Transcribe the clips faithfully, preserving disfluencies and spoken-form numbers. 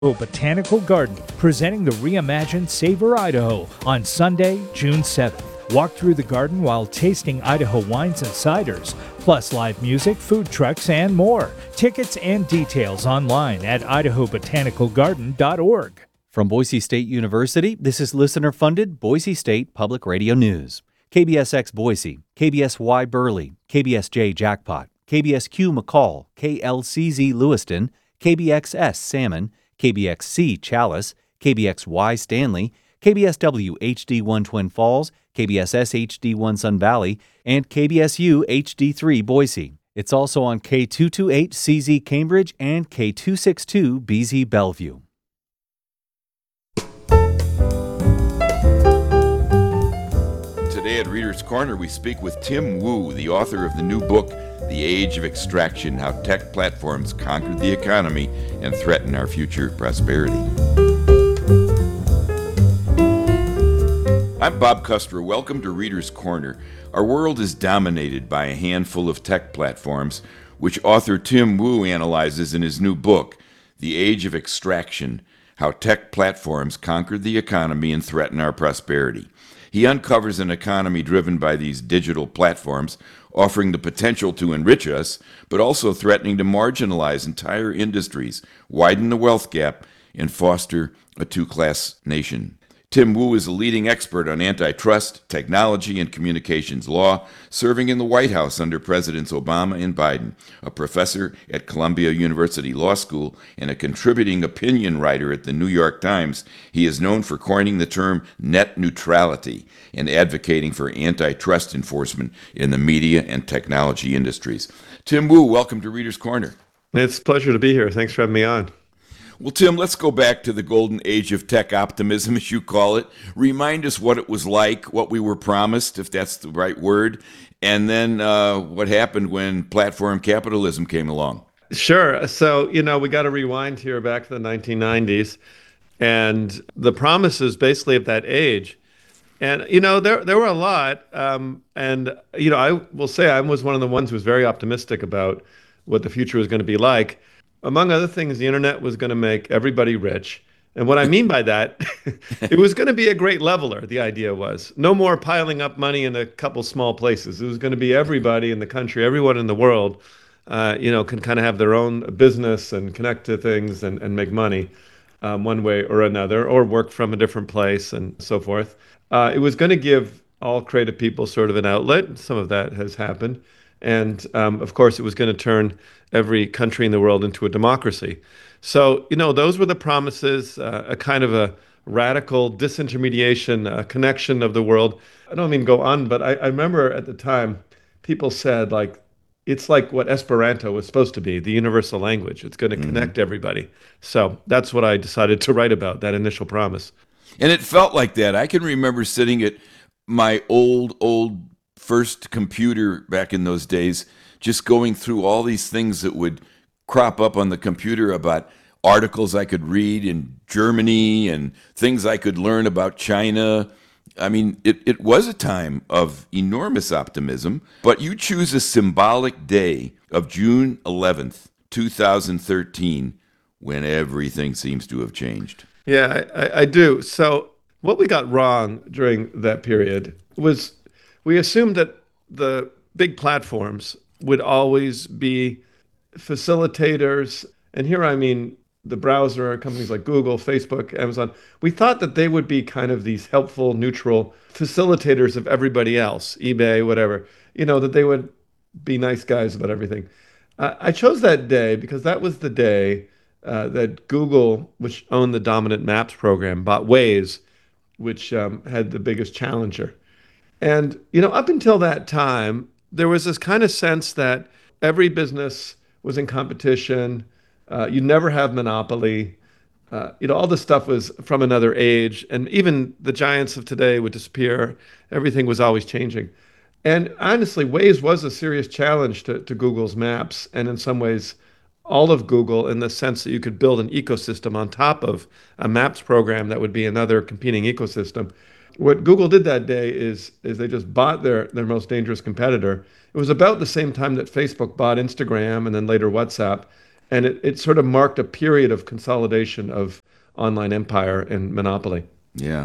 Botanical Garden, presenting the reimagined Savor Idaho on Sunday, June seventh. Walk through the garden while tasting Idaho wines and ciders, plus live music, food trucks, and more. Tickets and details online at idaho botanical garden dot org. From Boise State University, this is listener-funded Boise State Public Radio News. K B S X Boise, K B S Y Burley, K B S J Jackpot, K B S Q McCall, K L C Z Lewiston, K B X S Salmon, K B X C Chalice, K B X Y Stanley, K B S W H D one Twin Falls, K B S S H D one Sun Valley, and K B S U H D three Boise. It's also on K two twenty-eight C Z Cambridge and K two sixty-two B Z Bellevue. Today at Reader's Corner, we speak with Tim Wu, the author of the new book, The Age of Extraction: How Tech Platforms Conquered the Economy and Threaten Our Future Prosperity. I'm Bob Custer. Welcome to Reader's Corner. Our world is dominated by a handful of tech platforms, which author Tim Wu analyzes in his new book, The Age of Extraction: How Tech Platforms Conquered the Economy and Threaten Our Prosperity. He uncovers an economy driven by these digital platforms, offering the potential to enrich us, but also threatening to marginalize entire industries, widen the wealth gap, and foster a two-class nation. Tim Wu is a leading expert on antitrust, technology, and communications law, serving in the White House under Presidents Obama and Biden, a professor at Columbia University Law School, and a contributing opinion writer at the New York Times. He is known for coining the term net neutrality and advocating for antitrust enforcement in the media and technology industries. Tim Wu, welcome to Reader's Corner. It's a pleasure to be here. Thanks for having me on. Well, Tim, let's go back to the golden age of tech optimism, as you call it. Remind us what it was like, what we were promised, if that's the right word, and then uh, what happened when platform capitalism came along. Sure. So, you know, we got to rewind here back to the nineteen nineties and the promises basically of that age. And, you know, there there were a lot. Um, and, you know, I will say I was one of the ones who was very optimistic about what the future was going to be like. Among other things, the internet was going to make everybody rich. And what I mean by that, it was going to be a great leveler, the idea was. No more piling up money in a couple small places. It was going to be everybody in the country, everyone in the world, uh, you know, can kind of have their own business and connect to things and, and make money um, one way or another, or work from a different place and so forth. Uh, it was going to give all creative people sort of an outlet. Some of that has happened. And um, of course, it was going to turn every country in the world into a democracy. So, you know, those were the promises, uh, a kind of a radical disintermediation, uh, connection of the world. I don't mean go on, but I, I remember at the time people said, like, it's like what Esperanto was supposed to be, the universal language. It's going to mm-hmm. connect everybody. So that's what I decided to write about, that initial promise. And it felt like that. I can remember sitting at my old, old first computer back in those days, just going through all these things that would crop up on the computer about articles I could read in Germany and things I could learn about China. I mean, it, it was a time of enormous optimism, but you choose a symbolic day of June eleventh, two thousand thirteen, when everything seems to have changed. Yeah, I, I do. So what we got wrong during that period was we assumed that the big platforms would always be facilitators. And here I mean the browser companies like Google, Facebook, Amazon. We thought that they would be kind of these helpful, neutral facilitators of everybody else, eBay, whatever, you know, that they would be nice guys about everything. Uh, I chose that day because that was the day uh, that Google, which owned the dominant Maps program, bought Waze, which um, had the biggest challenger. And, you know, up until that time, there was this kind of sense that every business was in competition. Uh, you never have monopoly. Uh, you know, all this stuff was from another age. And even the giants of today would disappear. Everything was always changing. And honestly, Waze was a serious challenge to, to Google's Maps. And in some ways, all of Google, in the sense that you could build an ecosystem on top of a Maps program that would be another competing ecosystem. What Google did that day is is they just bought their, their most dangerous competitor. It was about the same time that Facebook bought Instagram and then later WhatsApp. And it, it sort of marked a period of consolidation of online empire and monopoly. Yeah.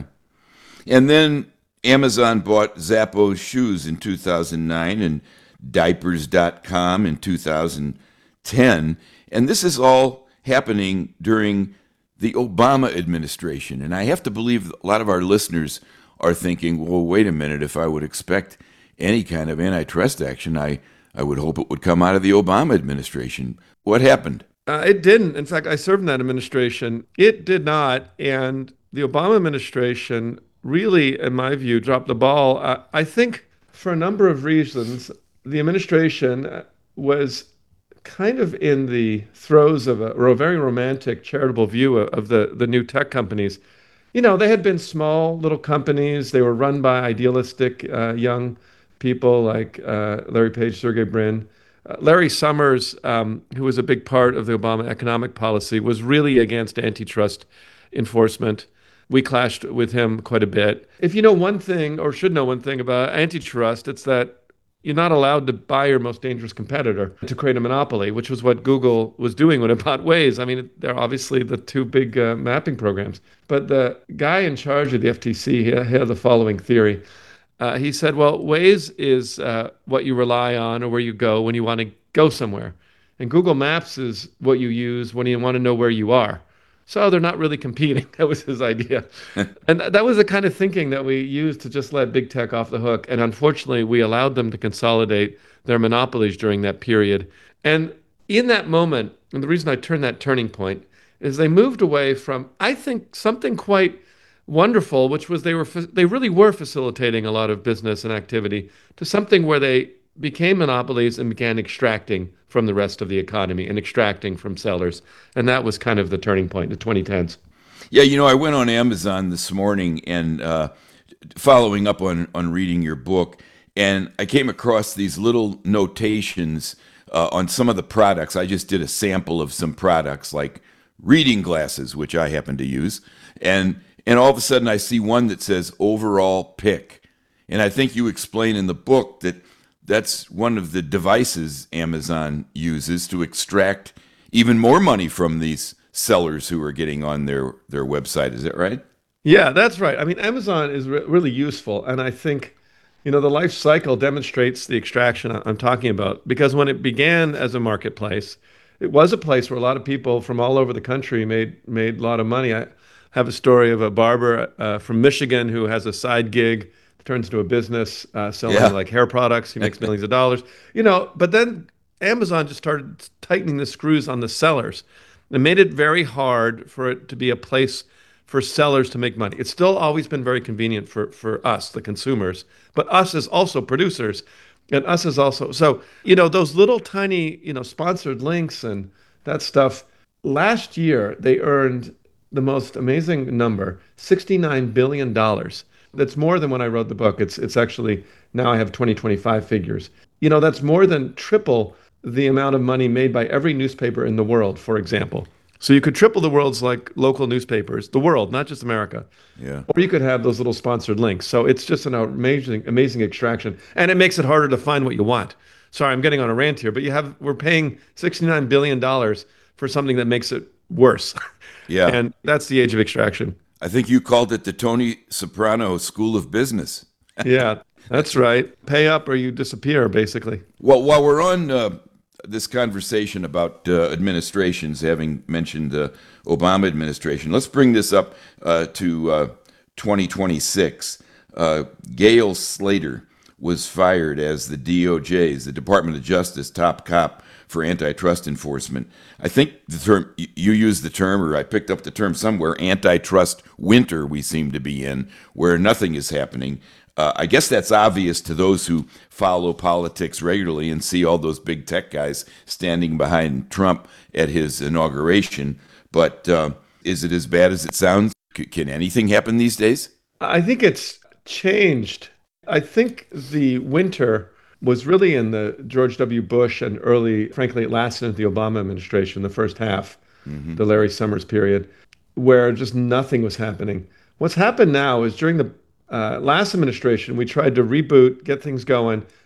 And then Amazon bought Zappos shoes in two thousand nine and diapers dot com in two thousand ten. And this is all happening during the Obama administration. And I have to believe a lot of our listeners are thinking, well, wait a minute, if I would expect any kind of antitrust action, I, I would hope it would come out of the Obama administration. What happened? Uh, it didn't. In fact, I served in that administration. It did not. And the Obama administration really, in my view, dropped the ball. Uh, I think for a number of reasons, the administration was kind of in the throes of a, or a very romantic, charitable view of, of the, the new tech companies. You know, they had been small little companies. They were run by idealistic uh, young people like uh, Larry Page, Sergey Brin. Uh, Larry Summers, um, who was a big part of the Obama economic policy, was really against antitrust enforcement. We clashed with him quite a bit. If you know one thing, or should know one thing about antitrust, it's that you're not allowed to buy your most dangerous competitor to create a monopoly, which was what Google was doing when it bought Waze. I mean, they're obviously the two big uh, mapping programs. But the guy in charge of the F T C, he had the following theory. Uh, he said, well, Waze is uh, what you rely on or where you go when you want to go somewhere. And Google Maps is what you use when you want to know where you are. So they're not really competing. That was his idea. And that was the kind of thinking that we used to just let big tech off the hook. And unfortunately, we allowed them to consolidate their monopolies during that period. And in that moment, and the reason I turned that turning point, is they moved away from, I think, something quite wonderful, which was they were they really were facilitating a lot of business and activity, to something where they became monopolies and began extracting from the rest of the economy and extracting from sellers. And that was kind of the turning point, the twenty tens. Yeah, you know, I went on Amazon this morning and uh, following up on, on reading your book, and I came across these little notations uh, on some of the products. I just did a sample of some products like reading glasses, which I happen to use. And and all of a sudden I see one that says overall pick. And I think you explain in the book that that's one of the devices Amazon uses to extract even more money from these sellers who are getting on their, their website. Is that right? Yeah, that's right. I mean, Amazon is re- really useful. And I think, you know, the life cycle demonstrates the extraction I- I'm talking about. Because when it began as a marketplace, it was a place where a lot of people from all over the country made made a lot of money. I have a story of a barber uh, from Michigan who has a side gig, turns into a business uh, selling Yeah. like hair products. He makes millions of dollars, you know. But then Amazon just started tightening the screws on the sellers and made it very hard for it to be a place for sellers to make money. It's still always been very convenient for for us, the consumers, but us as also producers, and us as also so. You know, those little tiny, you know, sponsored links and that stuff. Last year, they earned the most amazing number, sixty-nine billion dollars. That's more than when I wrote the book. It's it's actually, now I have twenty twenty-five figures. You know, that's more than triple the amount of money made by every newspaper in the world, for example. So you could triple the world's like local newspapers, the world, not just America. Yeah. Or you could have those little sponsored links. So it's just an amazing, amazing extraction. And it makes it harder to find what you want. Sorry, I'm getting on a rant here, but you have we're paying sixty-nine billion dollars for something that makes it worse. Yeah. And that's the age of extraction. I think you called it the Tony Soprano School of Business. Yeah, that's right. Pay up or you disappear, basically. Well, while we're on uh, this conversation about uh, administrations, having mentioned the Obama administration, let's bring this up uh, to uh, twenty twenty-six. Uh, Gail Slater was fired as the D O J's, the Department of Justice, top cop for antitrust enforcement. I think the term, you used the term, or I picked up the term somewhere, antitrust winter we seem to be in, where nothing is happening. Uh, I guess that's obvious to those who follow politics regularly and see all those big tech guys standing behind Trump at his inauguration. But uh, is it as bad as it sounds? C- can anything happen these days? I think it's changed. I think the winter was really in the George W. Bush and early, frankly, it lasted into the Obama administration, the first half, mm-hmm. the Larry Summers period, where just nothing was happening. What's happened now is during the uh, last administration, we tried to reboot, get things going.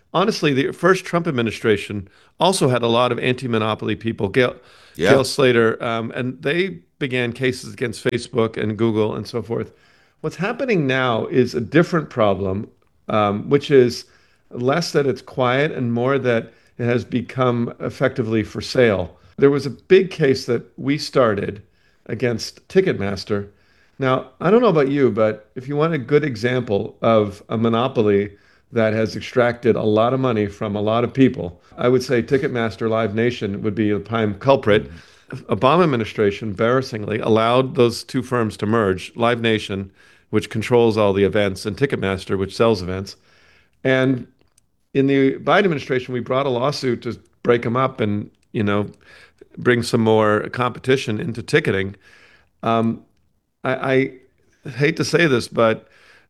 honestly, the first Trump administration also had a lot of anti-monopoly people, Gail, Yeah. Gail Slater, um, and they began cases against Facebook and Google and so forth. What's happening now is a different problem, um, which is less that it's quiet and more that it has become effectively for sale. There was a big case that we started against Ticketmaster. Now, I don't know about you, but if you want a good example of a monopoly that has extracted a lot of money from a lot of people, I would say Ticketmaster Live Nation would be the prime culprit. Obama administration embarrassingly allowed those two firms to merge, Live Nation, which controls all the events, and Ticketmaster, which sells events. And in the Biden administration, we brought a lawsuit to break them up and, you know, bring some more competition into ticketing. Um, I, I hate to say this, but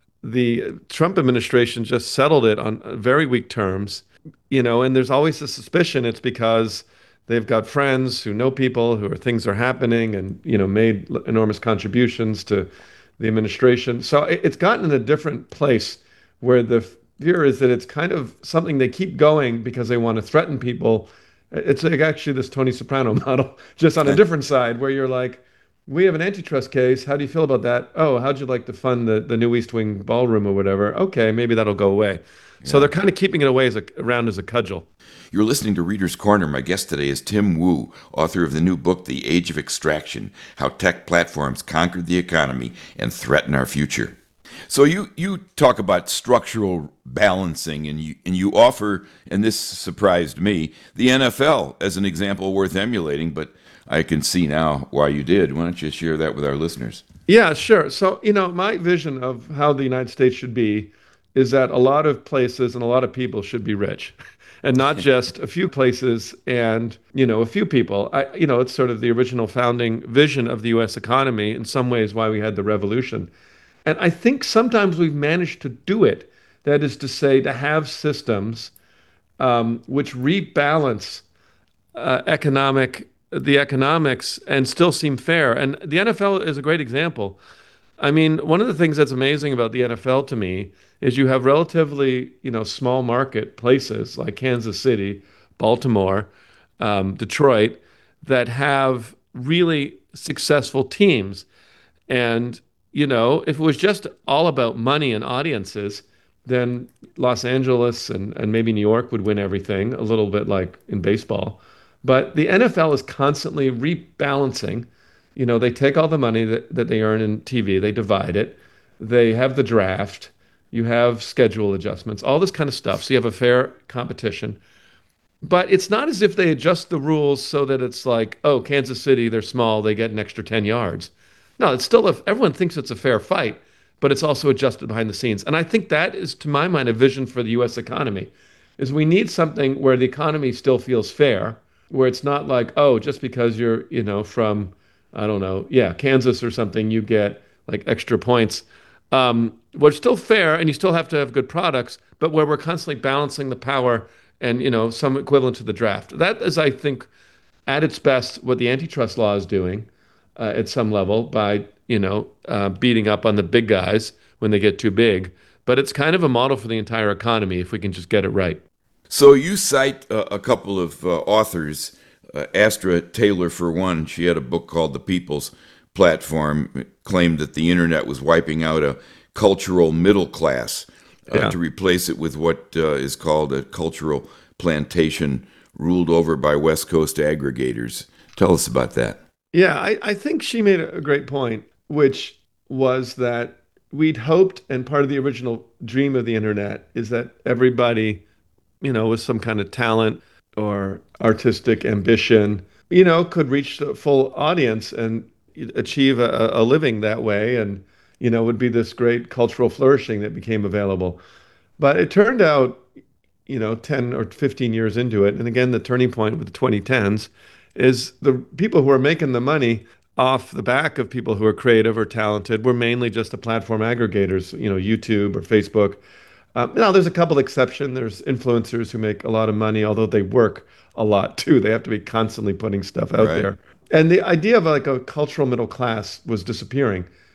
the Trump administration just settled it on very weak terms, you know, and there's always a suspicion it's because they've got friends who know people who are things are happening and, you know, made enormous contributions to the administration. So it, it's gotten in a different place where the fear is that it's kind of something they keep going because they want to threaten people. It's like actually this Tony Soprano model, just on a different side, where you're like, we have an antitrust case. How do you feel about that? Oh, how'd you like to fund the, the new East Wing ballroom or whatever? Okay, maybe that'll go away. So they're kind of keeping it away as a, around as a cudgel. You're listening to Reader's Corner. My guest today is Tim Wu, author of the new book, The Age of Extraction, How Tech Platforms Conquered the Economy and Threaten Our Future. So you, you talk about structural balancing, and you and you offer, and this surprised me, the N F L as an example worth emulating, but I can see now why you did. Why don't you share that with our listeners? Yeah, sure. So, you know, my vision of how the United States should be is that a lot of places and a lot of people should be rich. And not just a few places and, you know, a few people. I, you know, it's sort of the original founding vision of the U S economy, in some ways why we had the revolution. And I think sometimes we've managed to do it. That is to say, to have systems um, which rebalance uh, economic the economics and still seem fair. And the N F L is a great example. I mean, one of the things that's amazing about the N F L to me is you have relatively, you know, small market places like Kansas City, Baltimore, um, Detroit, that have really successful teams. And, you know, if it was just all about money and audiences, then Los Angeles and, and maybe New York would win everything, a little bit like in baseball. But the N F L is constantly rebalancing. You know, they take all the money that, that they earn in T V, they divide it, they have the draft, you have schedule adjustments, all this kind of stuff. So you have a fair competition. But it's not as if they adjust the rules so that it's like, oh, Kansas City, they're small, they get an extra ten yards. No, it's still, a, everyone thinks it's a fair fight, but it's also adjusted behind the scenes. And I think that is, to my mind, a vision for the U S economy, is we need something where the economy still feels fair, where it's not like, oh, just because you're, you know, from, I don't know, yeah, Kansas or something, you get like extra points. Um, where it's still fair and you still have to have good products, but where we're constantly balancing the power and, you know, some equivalent to the draft. That is, I think, at its best, what the antitrust law is doing uh, at some level by, you know, uh, beating up on the big guys when they get too big. But it's kind of a model for the entire economy if we can just get it right. So you cite uh, a couple of uh, authors, uh, Astra Taylor for one. She had a book called The People's Platform. It claimed that the internet was wiping out a cultural middle class uh, Yeah. to replace it with what uh, is called a cultural plantation ruled over by West Coast aggregators. Tell us about that. Yeah, I, I think she made a great point, which was that we'd hoped, and part of the original dream of the internet is that everybody, you know, with some kind of talent or artistic ambition, you know, could reach the full audience and achieve a, a living that way. And, you know, would be this great cultural flourishing that became available. But it turned out, you know, ten or fifteen years into it, and again, the turning point with the twenty tens, is the people who are making the money off the back of people who are creative or talented were mainly just the platform aggregators, you know, YouTube or Facebook. Um, now, there's a couple exceptions. There's influencers who make a lot of money, although they work a lot too. They have to be constantly putting stuff out Right. there. And the idea of like a cultural middle class was disappearing.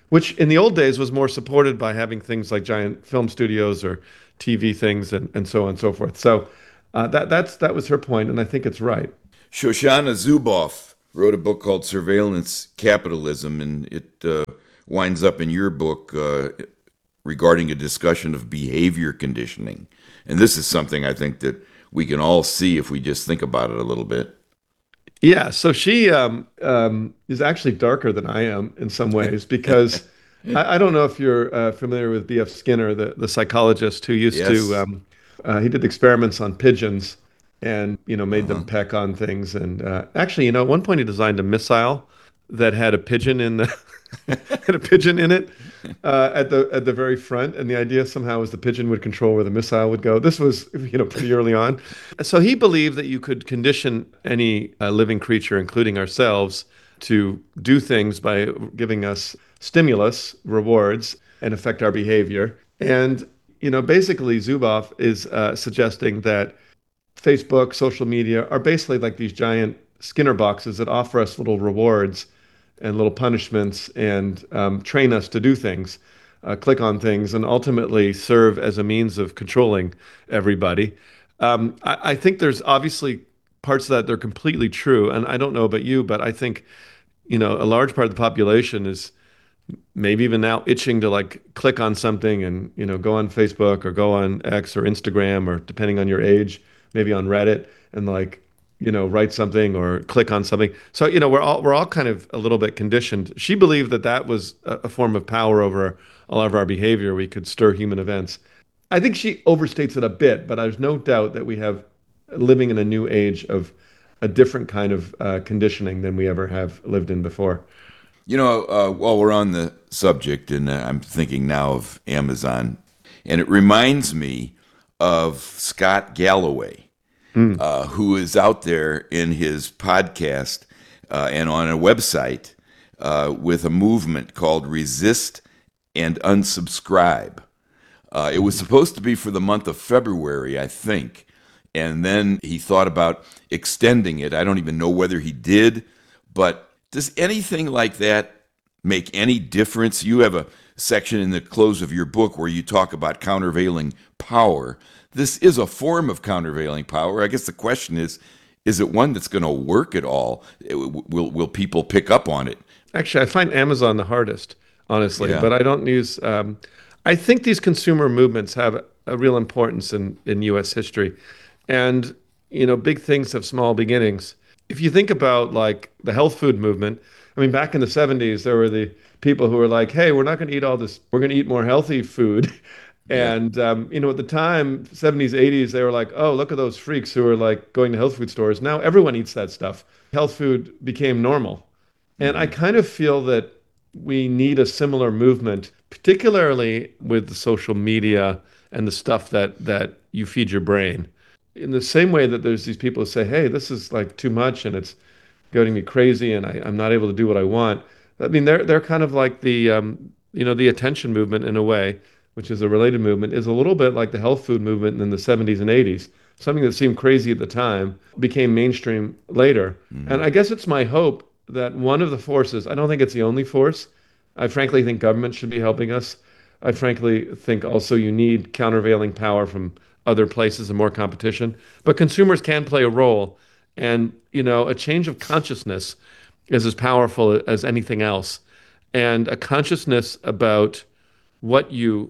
which in the old days was more supported by having things like giant film studios or T V things and, and so on and so forth. So uh, that that's that was her point, and I think it's right. Shoshana Zuboff wrote a book called Surveillance Capitalism, and it uh, winds up in your book uh, regarding a discussion of behavior conditioning. And this is something I think that we can all see if we just think about it a little bit. Yeah, so she um, um, is actually darker than I am in some ways because I, I don't know if you're uh, familiar with B F. Skinner, the, the psychologist who used Yes. to, um, uh, he did experiments on pigeons and, you know, made Uh-huh. them peck on things. And uh, actually, you know, at one point he designed a missile that had a pigeon in the, had a pigeon in it uh, at the at the very front, and the idea somehow was the pigeon would control where the missile would go. This was, you know, pretty early on. So he believed that you could condition any uh, living creature, including ourselves, to do things by giving us stimulus, rewards, and affect our behavior. And you know, basically, Zuboff is uh, suggesting that Facebook, social media are basically like these giant Skinner boxes that offer us little rewards and little punishments and um, train us to do things, uh, click on things, and ultimately serve as a means of controlling everybody. Um, I, I think there's obviously parts of that that are completely true. And I don't know about you, but I think, you know, a large part of the population is maybe even now itching to like click on something and, you know, go on Facebook or go on X or Instagram or depending on your age, maybe on Reddit and like, you know, write something or click on something. So, you know, we're all we're all kind of a little bit conditioned. She believed that that was a, a form of power over all of our behavior. We could stir human events. I think she overstates it a bit, but there's no doubt that we have living in a new age of a different kind of uh, conditioning than we ever have lived in before. You know, uh, while we're on the subject, and uh, I'm thinking now of Amazon, and it reminds me of Scott Galloway, uh, who is out there in his podcast uh, and on a website uh, with a movement called Resist and Unsubscribe. Uh, it was supposed to be for the month of February, I think. And then he thought about extending it. I don't even know whether he did, but does anything like that make any difference? You have a section in the close of your book where you talk about countervailing power. This is a form of countervailing power. I guess the question is, is it one that's going to work at all? Will, will people pick up on it? Actually, I find Amazon the hardest, honestly, Yeah. but I don't use. Um, I think these consumer movements have a real importance in, in U S history. And, you know, big things have small beginnings. If you think about like the health food movement, I mean, back in the seventies, there were the people who were like, hey, we're not going to eat all this, we're going to eat more healthy food. Yeah. And, um, you know, at the time, seventies, eighties, they were like, oh, look at those freaks who are like going to health food stores. Now everyone eats that stuff. Health food became normal. And I kind of feel that we need a similar movement, particularly with the social media and the stuff that that you feed your brain. In the same way that there's these people who say, hey, this is like too much and it's getting me crazy and I, I'm not able to do what I want. I mean, they're they're kind of like the um, you know, the attention movement in a way, which is a related movement, is a little bit like the health food movement in the seventies and eighties. Something that seemed crazy at the time became mainstream later. And I guess it's my hope that one of the forces, I don't think it's the only force. I frankly think government should be helping us. I frankly think also you need countervailing power from other places and more competition. But consumers can play a role. And, you know, a change of consciousness is as powerful as anything else. And a consciousness about what you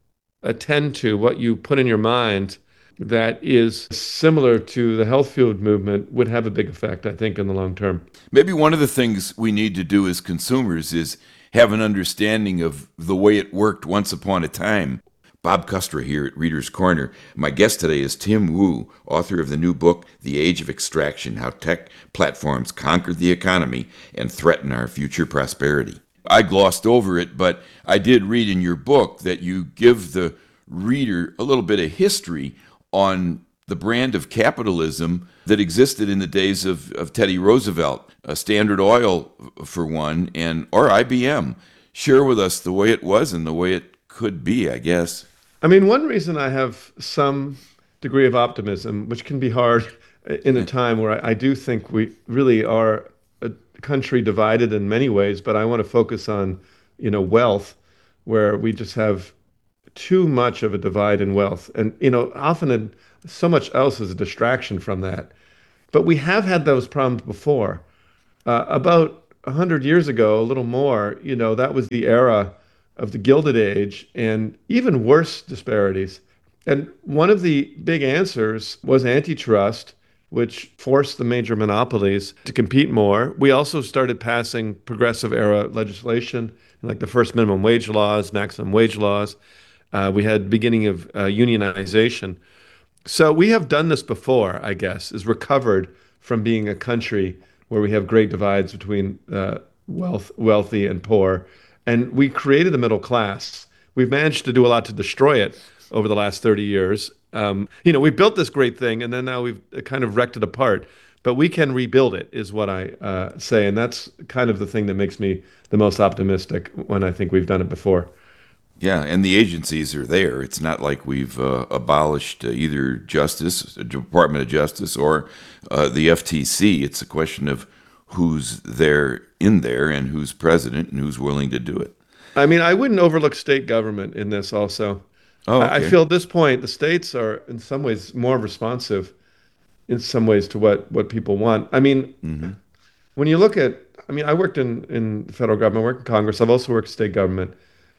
attend to, what you put in your mind, that is similar to the health food movement would have a big effect, I think, in the long term. Maybe one of the things we need to do as consumers is have an understanding of the way it worked once upon a time. Bob Kustra here at Reader's Corner. My guest today is Tim Wu, author of the new book, The Age of Extraction, How Tech Platforms Conquered the Economy and Threaten Our Future Prosperity. I glossed over it, but I did read in your book that you give the reader a little bit of history on the brand of capitalism that existed in the days of, of Teddy Roosevelt, uh, Standard Oil for one, and or I B M. Share with us the way it was and the way it could be, I guess. I mean, one reason I have some degree of optimism, which can be hard in a time where I, I do think we really are a country divided in many ways, but I want to focus on you know, wealth, where we just have too much of a divide in wealth. And, you know, often it, so much else is a distraction from that. But we have had those problems before. Uh, about a hundred years ago, a little more, you know, that was the era of the Gilded Age and even worse disparities. And one of the big answers was antitrust, which forced the major monopolies to compete more. We also started passing progressive era legislation, like the first minimum wage laws, maximum wage laws. Uh, we had beginning of uh, unionization. So we have done this before, I guess, is recovered from being a country where we have great divides between uh, wealth, wealthy and poor. And we created the middle class. We've managed to do a lot to destroy it over the last thirty years. Um, you know, we built this great thing and then now we've kind of wrecked it apart. But we can rebuild it, is what I uh, say. And that's kind of the thing that makes me the most optimistic when I think we've done it before. Yeah, and the agencies are there. It's not like we've uh, abolished uh, either Justice, Department of Justice, or uh, the F T C. It's a question of who's there in there and who's president and who's willing to do it. I mean, I wouldn't overlook state government in this also. Oh, I I okay. feel at this point, the states are in some ways more responsive in some ways to what, what people want. I mean, hmm when you look at, I mean, I worked in, in the federal government, I worked in Congress. I've also worked in state government.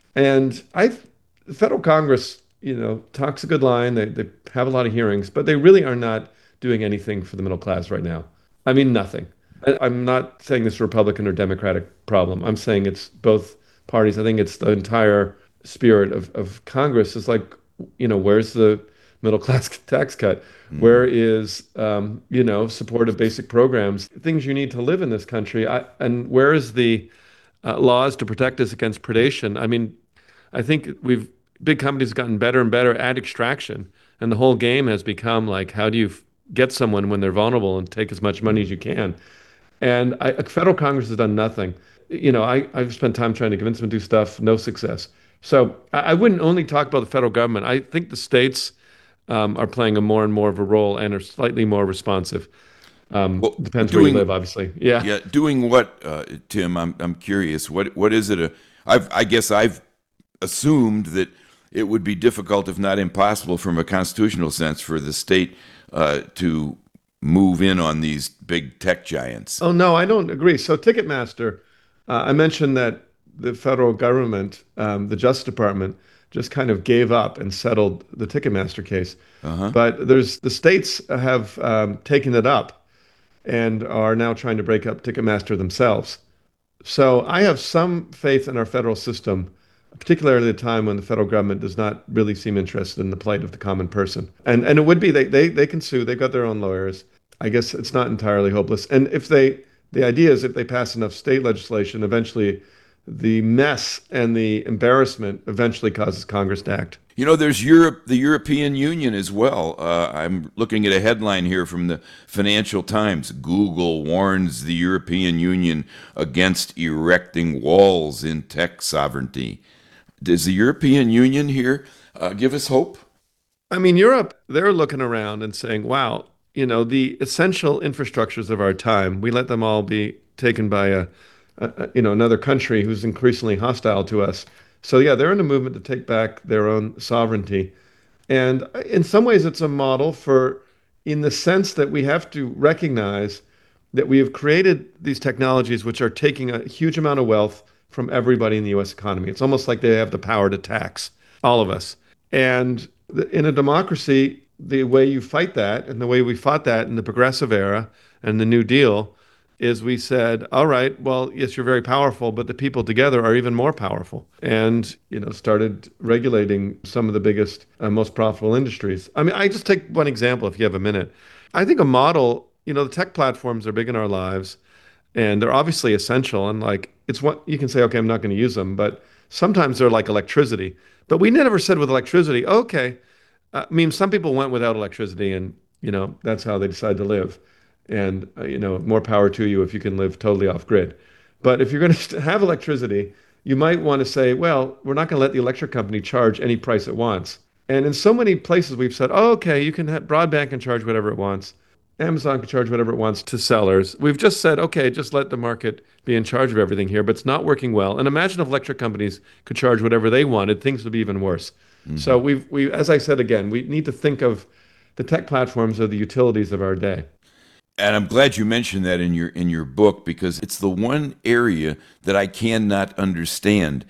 And I, the federal Congress, you know, talks a good line. They, they have a lot of hearings, but they really are not doing anything for the middle class right now. I mean, nothing. I, I'm not saying this is a Republican or Democratic problem. I'm saying it's both parties. I think it's the entire spirit of, of Congress is like, you know, where's the middle class tax cut? Where is, um, you know, support of basic programs, things you need to live in this country? I, and where is the uh, laws to protect us against predation? I mean, I think we've big companies have gotten better and better at extraction, and the whole game has become like, how do you f- get someone when they're vulnerable and take as much money as you can? And I, federal Congress has done nothing. You know, I, I've spent time trying to convince them to do stuff, no success. So I, I wouldn't only talk about the federal government. I think the states um, are playing a more and more of a role and are slightly more responsive. Um, Well, depends where you doing live, obviously. Yeah. yeah, doing what, uh, Tim? I'm I'm curious. What what is it? A, I've I guess I've assumed that it would be difficult, if not impossible, from a constitutional sense, for the state uh, to move in on these big tech giants. Oh, no, I don't agree. So Ticketmaster, uh, I mentioned that the federal government, um, the Justice Department, just kind of gave up and settled the Ticketmaster case. Uh-huh. But there's the states have um, taken it up and are now trying to break up Ticketmaster themselves. So I have some faith in our federal system, particularly at a time when the federal government does not really seem interested in the plight of the common person. And and it would be they they they can sue. They've got their own lawyers. I guess it's not entirely hopeless. And if they the idea is if they pass enough state legislation, eventually the mess and the embarrassment eventually causes Congress to act. You know, there's Europe, the European Union as well. Uh, I'm looking at a headline here from the Financial Times. Google warns the European Union against erecting walls in tech sovereignty. Does the European Union here uh, give us hope? I mean, Europe, they're looking around and saying, wow, you know, the essential infrastructures of our time, we let them all be taken by a, a you know, another country who's increasingly hostile to us. So yeah, they're in a movement to take back their own sovereignty. And in some ways, it's a model for, in the sense that we have to recognize that we have created these technologies which are taking a huge amount of wealth from everybody in the U S economy. It's almost like they have the power to tax all of us. And in a democracy, the way you fight that and the way we fought that in the progressive era and the New Deal is we said, all right, well, yes, you're very powerful, but the people together are even more powerful. And, you know, started regulating some of the biggest, uh, most profitable industries. I mean, I just take one example if you have a minute. I think a model, you know, the tech platforms are big in our lives and they're obviously essential. And like, it's what you can say, okay, I'm not going to use them, but sometimes they're like electricity. But we never said with electricity, okay, I mean, some people went without electricity and, you know, that's how they decided to live. And, uh, you know, more power to you if you can live totally off grid. But if you're going to have electricity, you might want to say, well, we're not going to let the electric company charge any price it wants. And in so many places we've said, oh, okay, you can have broadband can charge whatever it wants. Amazon can charge whatever it wants to sellers. We've just said, okay, just let the market be in charge of everything here, but it's not working well. And imagine if electric companies could charge whatever they wanted, things would be even worse. Mm-hmm. So we've, we, as I said again, we need to think of the tech platforms as the utilities of our day. And I'm glad you mentioned that in your in your book, because it's the one area that I cannot understand.